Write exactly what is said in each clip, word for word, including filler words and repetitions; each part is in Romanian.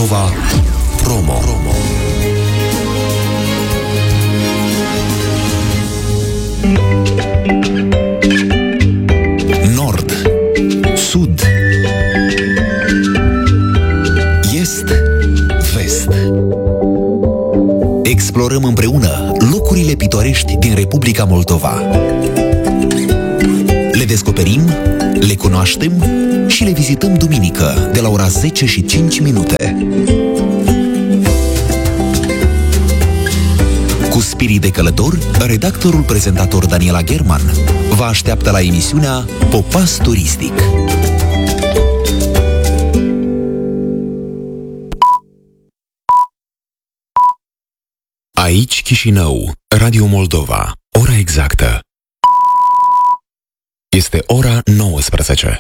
Moldova Promo. Nord, Sud, Est, Vest. Explorăm împreună locurile pitorești din Republica Moldova. Le descoperim, le cunoaștem și le vizităm duminică de la ora zece și cinci minute. Cu spirit de călător, redactorul prezentator Daniela German vă așteaptă la emisiunea Popas Turistic. Aici Chișinău, Radio Moldova. Ora exactă este ora nouăsprezece.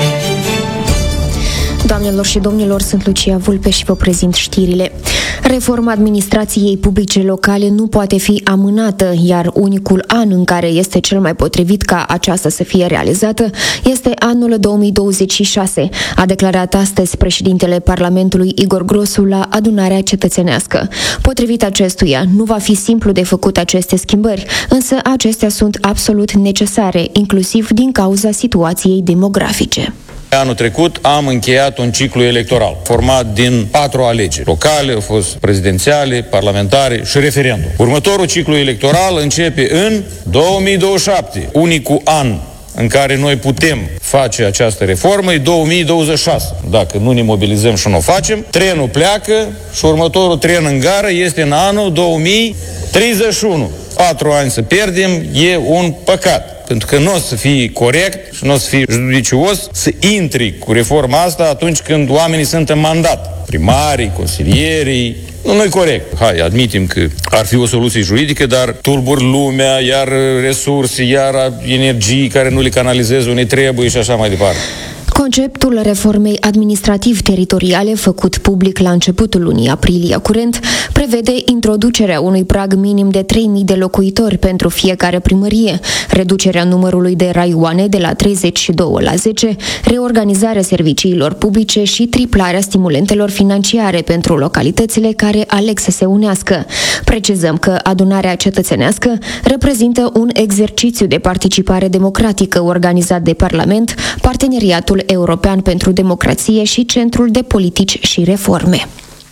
Doamnelor și domnilor, sunt Lucia Vulpe și vă prezint știrile. Reforma administrației publice locale nu poate fi amânată, iar unicul an în care este cel mai potrivit ca aceasta să fie realizată este anul două mii douăzeci și șase, a declarat astăzi președintele Parlamentului Igor Grosu la adunarea cetățenească. Potrivit acestuia, nu va fi simplu de făcut aceste schimbări, însă acestea sunt absolut necesare, inclusiv din cauza situației demografice. Anul trecut am încheiat un ciclu electoral format din patru alegeri locale, au fost prezidențiale, parlamentare și referendum. Următorul ciclu electoral începe în două mii douăzeci și șapte. Unicul an în care noi putem face această reformă e două mii douăzeci și șase. Dacă nu ne mobilizăm și nu o facem, trenul pleacă și următorul tren în gară este în anul două mii treizeci și unu. Patru ani să pierdem e un păcat. Pentru că nu o să fie corect și nu o să fie judicios să intri cu reforma asta atunci când oamenii sunt în mandat. Primarii, consilierii. Nu, nu e corect. Hai, admitem că ar fi o soluție juridică, dar tulbur lumea, iar resurse, iar energii care nu le canalizezi unde trebuie și așa mai departe. Conceptul reformei administrativ-teritoriale, făcut public la începutul lunii aprilie curent, prevede introducerea unui prag minim de trei mii de locuitori pentru fiecare primărie, reducerea numărului de raioane de la treizeci și doi la zece, reorganizarea serviciilor publice și triplarea stimulentelor financiare pentru localitățile care aleg să se unească. Precizăm că adunarea cetățenească reprezintă un exercițiu de participare democratică organizat de Parlament, Parteneriatul European pentru Democrație și Centrul de Politici și Reforme.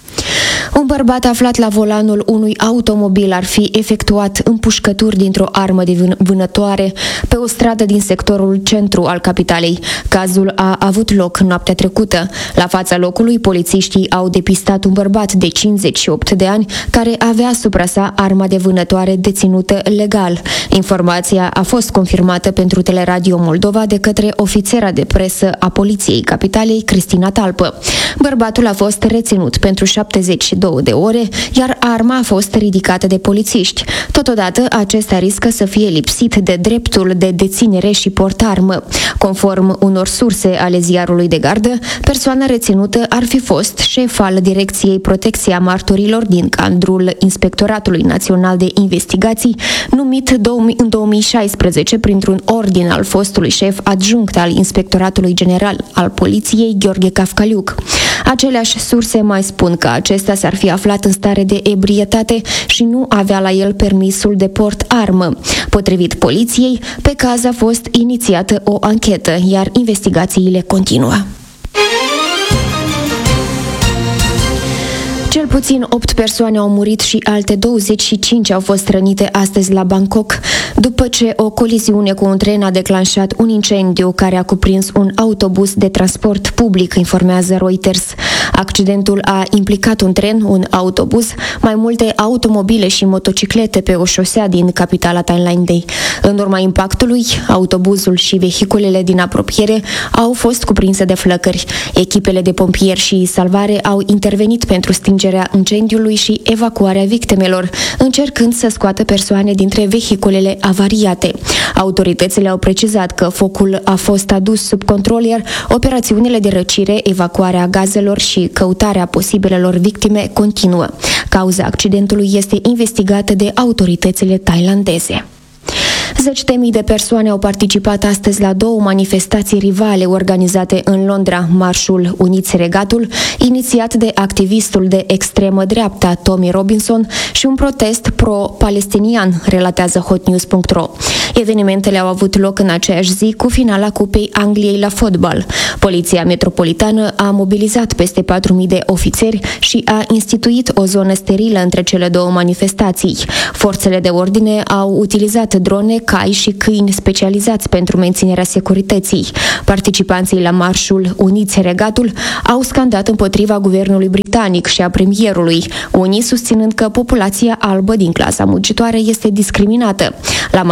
Un bărbat aflat la volanul unui automobil ar fi efectuat împușcături dintr-o armă de vân- vânătoare pe o stradă din sectorul centru al capitalei. Cazul a avut loc noaptea trecută. La fața locului, polițiștii au depistat un bărbat de cincizeci și opt de ani care avea asupra sa arma de vânătoare deținută legal. Informația a fost confirmată pentru Teleradio Moldova de către ofițera de presă a Poliției Capitalei, Cristina Talpă. Bărbatul a fost reținut pentru șaptezeci și două de ore, iar arma a fost ridicată de polițiști. Totodată, acesta riscă să fie lipsit de dreptul de deținere și portarmă. Conform unor surse ale ziarului de gardă, persoana reținută ar fi fost șef al Direcției Protecția Martorilor din cadrul Inspectoratului Național de Investigații, numit în două mii șaisprezece printr-un ordin al fostului șef adjunct al Inspectoratului General al Poliției, Gheorghe Cafcaliuc. Aceleași surse mai spun că acesta s-ar fi aflat în stare de ebrietate și nu avea la el permisul de port armă. Potrivit poliției, pe caz a fost inițiată o anchetă, iar investigațiile continuă. Cel puțin opt persoane au murit și alte douăzeci și cinci au fost rănite astăzi la Bangkok, după ce o coliziune cu un tren a declanșat un incendiu care a cuprins un autobuz de transport public, informează Reuters. Accidentul a implicat un tren, un autobuz, mai multe automobile și motociclete pe o șosea din capitala Thailandei. În urma impactului, autobuzul și vehiculele din apropiere au fost cuprinse de flăcări. Echipele de pompieri și salvare au intervenit pentru stingerea incendiului și evacuarea victimelor, încercând să scoată persoane dintre vehiculele avariate. Autoritățile au precizat că focul a fost adus sub control, iar operațiunile de răcire, evacuarea gazelor și căutarea posibilelor victime continuă. Cauza accidentului este investigată de autoritățile thailandeze. Zeci de mii de persoane au participat astăzi la două manifestații rivale organizate în Londra, Marșul Uniți Regatul, inițiat de activistul de extremă dreapta Tommy Robinson și un protest pro-palestinian, relatează hotnews punct ro. Evenimentele au avut loc în aceeași zi cu finala Cupei Angliei la fotbal. Poliția Metropolitană a mobilizat peste patru mii de ofițeri și a instituit o zonă sterilă între cele două manifestații. Forțele de ordine au utilizat drone, cai și câini specializați pentru menținerea securității. Participanții la Marșul Uniți Regatul au scandat împotriva guvernului britanic și a premierului, unii susținând că populația albă din clasa muncitoare este discriminată. La